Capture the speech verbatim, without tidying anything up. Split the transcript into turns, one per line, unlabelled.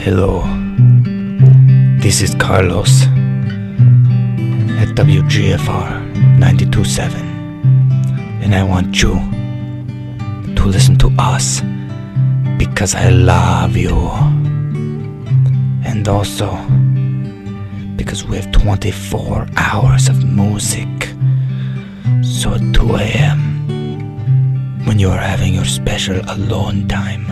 Hello, this is Carlos at W G F R ninety-two point seven, and I want you to listen to us because I love you, and also because we have twenty-four hours of music. So at two a.m. when you are having your special alone time,